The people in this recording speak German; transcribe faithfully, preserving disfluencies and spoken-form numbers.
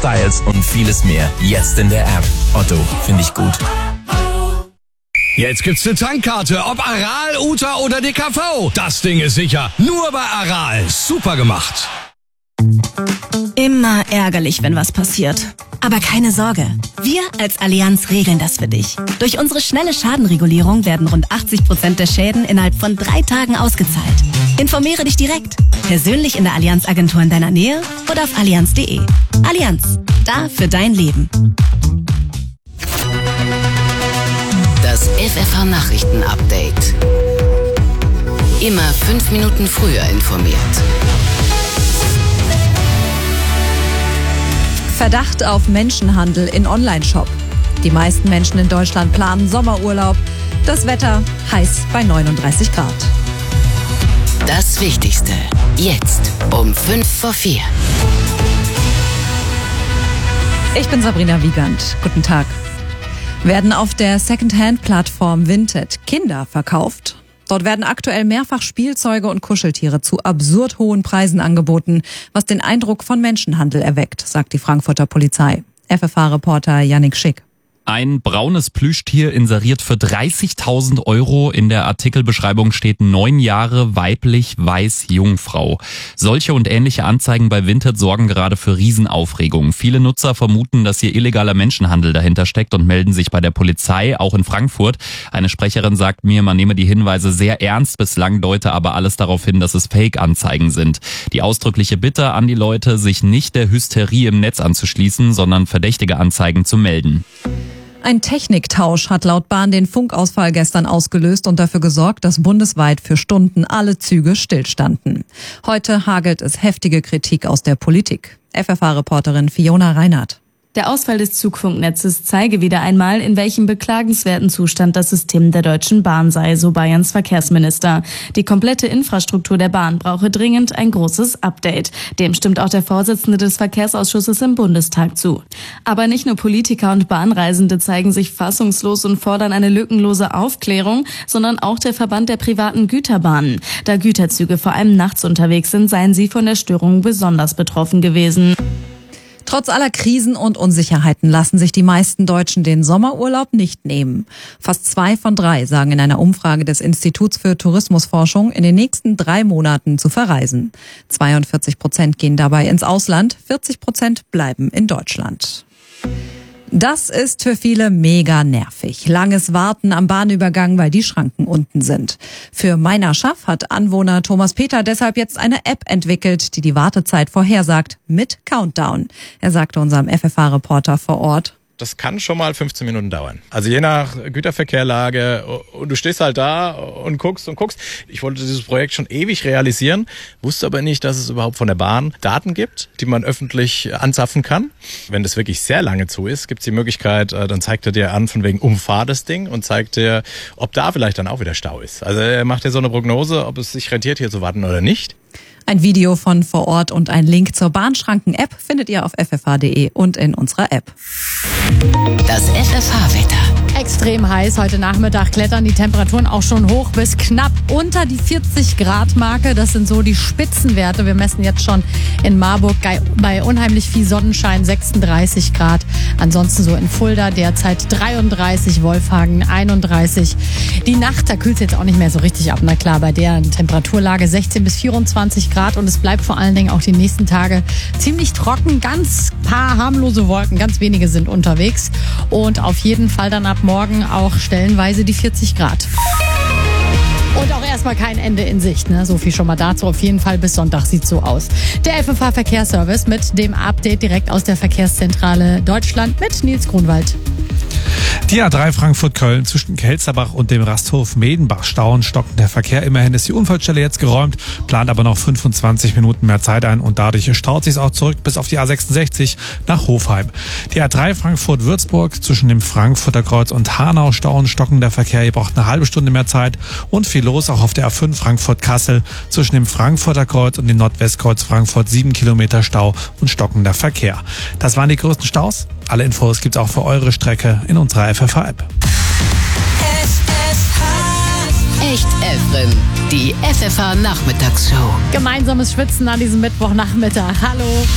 Styles und vieles mehr. Jetzt in der App. Otto, finde ich gut. Jetzt gibt's eine Tankkarte, ob Aral, Uta oder D K V. Das Ding ist sicher. Nur bei Aral. Super gemacht. Immer ärgerlich, wenn was passiert. Aber keine Sorge, wir als Allianz regeln das für dich. Durch unsere schnelle Schadenregulierung werden rund achtzig Prozent der Schäden innerhalb von drei Tagen ausgezahlt. Informiere dich direkt, persönlich in der Allianz-Agentur in deiner Nähe oder auf allianz punkt de. Allianz, da für dein Leben. Das F F H-Nachrichten-Update. Immer fünf Minuten früher informiert. Verdacht auf Menschenhandel in Onlineshop. Die meisten Menschen in Deutschland planen Sommerurlaub. Das Wetter heiß bei neununddreißig Grad. Das Wichtigste jetzt um fünf vor vier. Ich bin Sabrina Wiegand. Guten Tag. Werden auf der Secondhand-Plattform Vinted Kinder verkauft? Dort werden aktuell mehrfach Spielzeuge und Kuscheltiere zu absurd hohen Preisen angeboten, was den Eindruck von Menschenhandel erweckt, sagt die Frankfurter Polizei. F F H-Reporter Yannick Schick. Ein braunes Plüschtier inseriert für dreißigtausend Euro. In der Artikelbeschreibung steht neun Jahre, weiblich, weiß, Jungfrau. Solche und ähnliche Anzeigen bei Vinted sorgen gerade für Riesenaufregung. Viele Nutzer vermuten, dass hier illegaler Menschenhandel dahinter steckt und melden sich bei der Polizei, auch in Frankfurt. Eine Sprecherin sagt mir, man nehme die Hinweise sehr ernst, bislang deute aber alles darauf hin, dass es Fake-Anzeigen sind. Die ausdrückliche Bitte an die Leute, sich nicht der Hysterie im Netz anzuschließen, sondern verdächtige Anzeigen zu melden. Ein Techniktausch hat laut Bahn den Funkausfall gestern ausgelöst und dafür gesorgt, dass bundesweit für Stunden alle Züge stillstanden. Heute hagelt es heftige Kritik aus der Politik. F F H-Reporterin Fiona Reinhardt. Der Ausfall des Zugfunknetzes zeige wieder einmal, in welchem beklagenswerten Zustand das System der Deutschen Bahn sei, so Bayerns Verkehrsminister. Die komplette Infrastruktur der Bahn brauche dringend ein großes Update. Dem stimmt auch der Vorsitzende des Verkehrsausschusses im Bundestag zu. Aber nicht nur Politiker und Bahnreisende zeigen sich fassungslos und fordern eine lückenlose Aufklärung, sondern auch der Verband der privaten Güterbahnen. Da Güterzüge vor allem nachts unterwegs sind, seien sie von der Störung besonders betroffen gewesen. Trotz aller Krisen und Unsicherheiten lassen sich die meisten Deutschen den Sommerurlaub nicht nehmen. Fast zwei von drei sagen in einer Umfrage des Instituts für Tourismusforschung, in den nächsten drei Monaten zu verreisen. zweiundvierzig Prozent gehen dabei ins Ausland, vierzig Prozent bleiben in Deutschland. Das ist für viele mega nervig. Langes Warten am Bahnübergang, weil die Schranken unten sind. Für Meiner Schaff hat Anwohner Thomas Peter deshalb jetzt eine App entwickelt, die die Wartezeit vorhersagt mit Countdown. Er sagte unserem F F H-Reporter vor Ort: Das kann schon mal fünfzehn Minuten dauern. Also je nach Güterverkehrlage. Und du stehst halt da und guckst und guckst. Ich wollte dieses Projekt schon ewig realisieren, wusste aber nicht, dass es überhaupt von der Bahn Daten gibt, die man öffentlich anzapfen kann. Wenn das wirklich sehr lange zu ist, gibt es die Möglichkeit, dann zeigt er dir an, von wegen umfahr das Ding und zeigt dir, ob da vielleicht dann auch wieder Stau ist. Also er macht dir so eine Prognose, ob es sich rentiert, hier zu warten oder nicht. Ein Video von vor Ort und ein Link zur Bahnschranken-App findet ihr auf f f h punkt de und in unserer App. Das F F H-Wetter. Extrem heiß. Heute Nachmittag klettern die Temperaturen auch schon hoch bis knapp unter die vierzig Grad Marke. Das sind so die Spitzenwerte. Wir messen jetzt schon in Marburg bei unheimlich viel Sonnenschein sechsunddreißig Grad. Ansonsten so in Fulda derzeit dreiunddreißig, Wolfhagen einunddreißig. Die Nacht, da kühlt es jetzt auch nicht mehr so richtig ab. Na klar, bei der Temperaturlage sechzehn bis vierundzwanzig Grad und es bleibt vor allen Dingen auch die nächsten Tage ziemlich trocken. Ganz paar harmlose Wolken, ganz wenige sind unterwegs und auf jeden Fall dann ab morgen auch stellenweise die vierzig Grad. Und auch erstmal kein Ende in Sicht, ne? So viel schon mal dazu. Auf jeden Fall bis Sonntag sieht so aus. Der F F H-Verkehrsservice mit dem Update direkt aus der Verkehrszentrale Deutschland mit Nils Grunwald. Die A drei Frankfurt-Köln zwischen Kelzerbach und dem Rasthof Medenbach stauen, stockend der Verkehr. Immerhin ist die Unfallstelle jetzt geräumt, plant aber noch fünfundzwanzig Minuten mehr Zeit ein und dadurch staut sich auch zurück bis auf die A sechsundsechzig nach Hofheim. Die A drei Frankfurt-Würzburg zwischen dem Frankfurter Kreuz und Hanau stauen, stockender Verkehr. Ihr braucht eine halbe Stunde mehr Zeit und viel los auch auf der A fünf Frankfurt-Kassel zwischen dem Frankfurter Kreuz und dem Nordwestkreuz Frankfurt. Sieben Kilometer Stau und stockender Verkehr. Das waren die größten Staus. Alle Infos gibt's auch für eure Strecke in unserer F F H-App. Echt Efren, die F F H-Nachmittagsshow. Gemeinsames Schwitzen an diesem Mittwochnachmittag. Hallo.